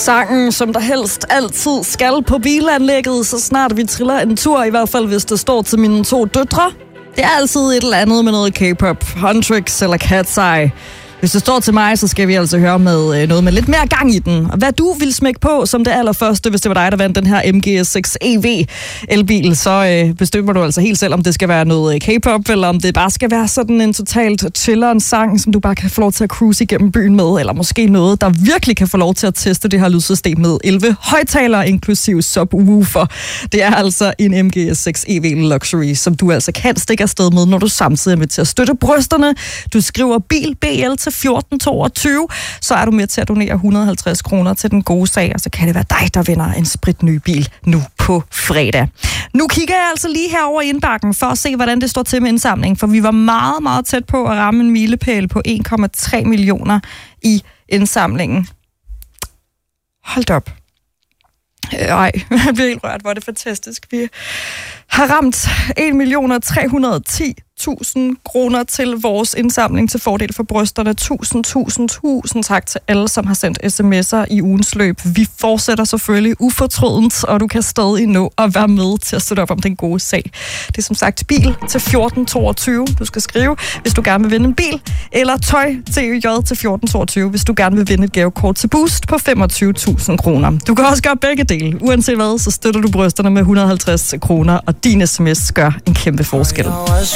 Sangen, som der helst altid skal på bilanlægget, så snart vi triller en tur, i hvert fald hvis det står til mine 2 døtre. Det er altid et eller andet med noget K-pop, Huntrix eller Cat's Eye. Hvis det står til mig, så skal vi altså høre med noget med lidt mere gang i den. Og hvad du vil smække på som det allerførste, hvis det var dig, der vandt den her MG6 EV elbil, så bestemmer du altså helt selv, om det skal være noget K-pop, eller om det bare skal være sådan en totalt chilleren sang, som du bare kan få lov til at cruise igennem byen med, eller måske noget, der virkelig kan få lov til at teste det her lydsystem med 11 højtalere, inklusive subwoofer. Det er altså en MG6 EV Luxury, som du altså kan stikke afsted med, når du samtidig er med til at støtte brysterne. Du skriver bil BL til 1422, så er du med til at donere 150 kroner til den gode sag, og så kan det være dig, der vinder en spritny bil nu på fredag. Nu kigger jeg altså lige herover i indbakken for at se, hvordan det står til med indsamling, for vi var meget, meget tæt på at ramme en milepæl på 1,3 millioner i indsamlingen. Hold op. Jeg bliver helt rørt, hvor det er fantastisk. Vi har ramt 1.310.000 kroner til vores indsamling til fordel for brysterne. Tusind tak til alle, som har sendt sms'er i ugens løb. Vi fortsætter selvfølgelig ufortrødent, og du kan stadig nå at være med til at støtte op om den gode sag. Det er som sagt bil til 1422. Du skal skrive, hvis du gerne vil vinde en bil, eller tøj til til 1422, hvis du gerne vil vinde et gavekort til Boost på 25.000 kroner. Du kan også gøre begge dele. Uanset hvad, så støtter du brysterne med 150 kroner, og din sms gør en kæmpe forskel.